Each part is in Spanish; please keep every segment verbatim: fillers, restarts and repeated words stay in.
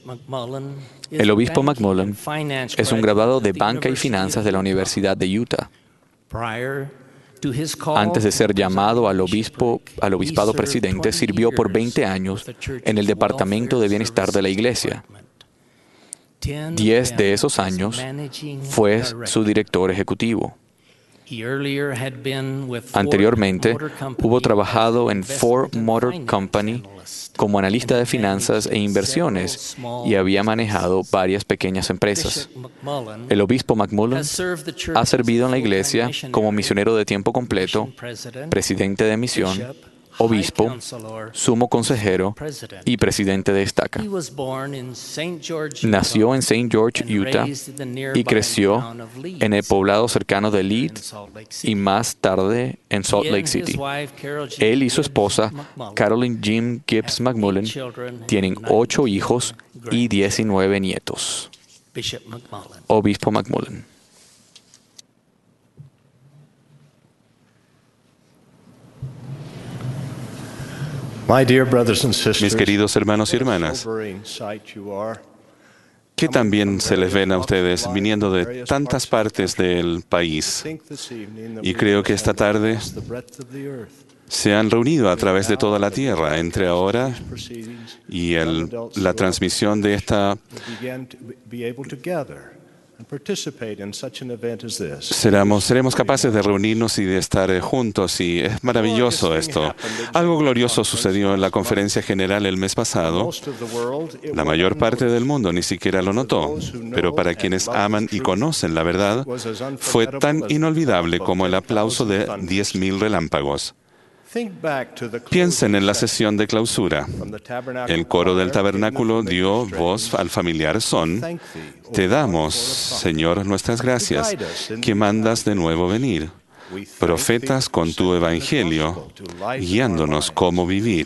El obispo McMullen es un graduado de Banca y Finanzas de la Universidad de Utah. Antes de ser llamado al, obispo, al obispado presidente, sirvió por veinte años en el Departamento de Bienestar de la Iglesia. Diez de esos años fue su director ejecutivo. Anteriormente, hubo trabajado en Ford Motor Company como analista de finanzas e inversiones y había manejado varias pequeñas empresas. El obispo McMullen ha servido en la iglesia como misionero de tiempo completo, presidente de misión, obispo, sumo consejero y presidente de estaca. Nació en Saint George, Utah, y creció en el poblado cercano de Leeds y más tarde en Salt Lake City. Él y su esposa, Carolyn Jim Gibbs McMullen, tienen ocho hijos y diecinueve nietos. Obispo McMullen. Mis queridos hermanos y hermanas, que también se les ven a ustedes viniendo de tantas partes del país. Y creo que esta tarde se han reunido a través de toda la tierra, entre ahora y el, la transmisión de esta. Seremos, seremos capaces de reunirnos y de estar juntos, y es maravilloso esto. Algo glorioso sucedió en la conferencia general el mes pasado. La mayor parte del mundo ni siquiera lo notó, pero para quienes aman y conocen la verdad, fue tan inolvidable como el aplauso de diez mil relámpagos. Piensen en la sesión de clausura. El coro del tabernáculo dio voz al familiar son: Te damos, Señor, nuestras gracias, que mandas de nuevo venir. Profetas con tu evangelio, guiándonos cómo vivir.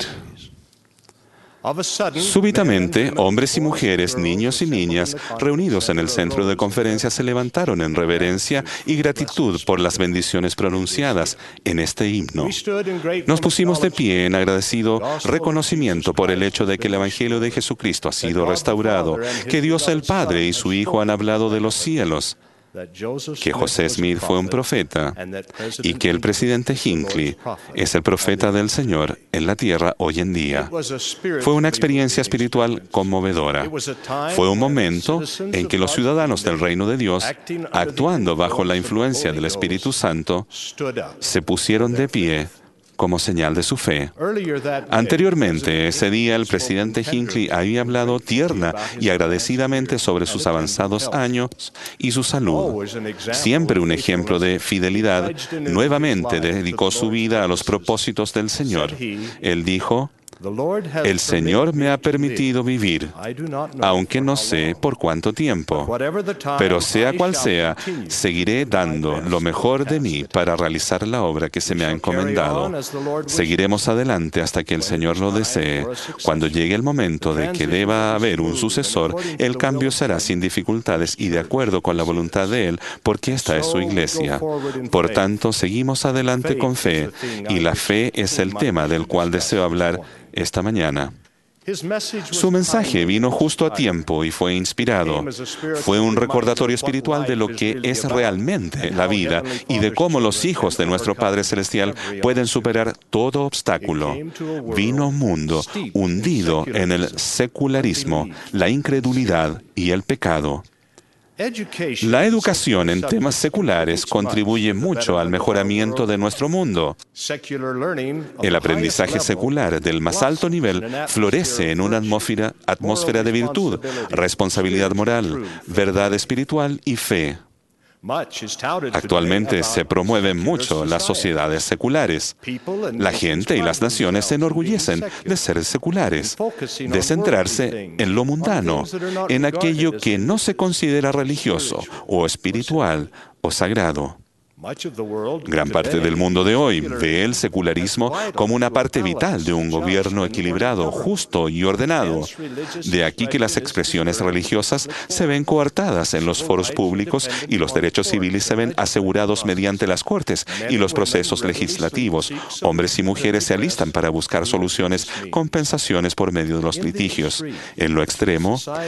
Súbitamente, hombres y mujeres, niños y niñas, reunidos en el centro de conferencia, se levantaron en reverencia y gratitud por las bendiciones pronunciadas en este himno. Nos pusimos de pie en agradecido reconocimiento por el hecho de que el Evangelio de Jesucristo ha sido restaurado, que Dios el Padre y su Hijo han hablado de los cielos, que José Smith fue un profeta y que el presidente Hinckley es el profeta del Señor en la tierra hoy en día. Fue una experiencia espiritual conmovedora. Fue un momento en que los ciudadanos del reino de Dios, actuando bajo la influencia del Espíritu Santo, se pusieron de pie como señal de su fe. Anteriormente, ese día, el presidente Hinckley había hablado tierna y agradecidamente sobre sus avanzados años y su salud. Siempre un ejemplo de fidelidad, nuevamente dedicó su vida a los propósitos del Señor. Él dijo: El Señor me ha permitido vivir, aunque no sé por cuánto tiempo, pero sea cual sea, seguiré dando lo mejor de mí para realizar la obra que se me ha encomendado. Seguiremos adelante hasta que el Señor lo desee. Cuando llegue el momento de que deba haber un sucesor, el cambio será sin dificultades y de acuerdo con la voluntad de Él, porque esta es su iglesia. Por tanto, seguimos adelante con fe, y la fe es el tema del cual deseo hablar esta mañana. Su mensaje vino justo a tiempo y fue inspirado. Fue un recordatorio espiritual de lo que es realmente la vida y de cómo los hijos de nuestro Padre Celestial pueden superar todo obstáculo. Vino a un mundo hundido en el secularismo, la incredulidad y el pecado. La educación en temas seculares contribuye mucho al mejoramiento de nuestro mundo. El aprendizaje secular del más alto nivel florece en una atmósfera, atmósfera de virtud, responsabilidad moral, verdad espiritual y fe. Actualmente se promueven mucho las sociedades seculares. La gente y las naciones se enorgullecen de ser seculares, de centrarse en lo mundano, en aquello que no se considera religioso o espiritual o sagrado. Gran parte del mundo de hoy ve el secularismo como una parte vital de un gobierno equilibrado, justo y ordenado. De aquí que las expresiones religiosas se ven coartadas en los foros públicos y los derechos civiles se ven asegurados mediante las cortes y los procesos legislativos. Hombres y mujeres se alistan para buscar soluciones, compensaciones por medio de los litigios. En lo extremo,